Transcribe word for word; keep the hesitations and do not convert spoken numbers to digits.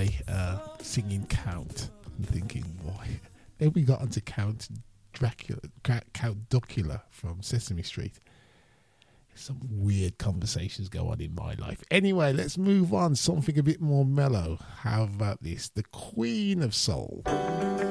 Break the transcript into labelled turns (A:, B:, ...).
A: guy uh, singing Count. I'm thinking, why? Then we got onto Count Dracula, Count Duckula from Sesame Street. Some weird conversations go on in my life. Anyway, let's move on. Something a bit more mellow. How about this? The Queen of Soul.